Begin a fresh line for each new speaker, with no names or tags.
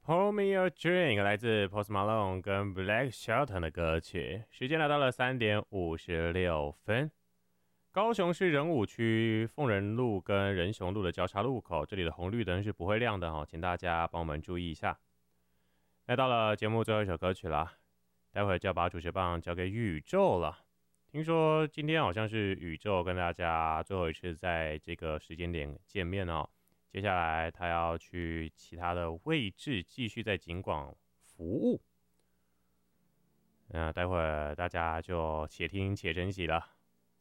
Pour Me a Drink 来自 Post Malone 跟 Black Shelton 的歌曲。时间来到了3:56。高雄市仁武区凤仁路跟仁雄路的交叉路口，这里的红绿灯是不会亮的哦，请大家帮我们注意一下。来到了节目最后一首歌曲了，待会就要把主持棒交给宇宙了。听说今天好像是宇宙跟大家最后一次在这个时间点见面哦。接下来他要去其他的位置继续在警广服务。待会儿大家就且听且珍惜了。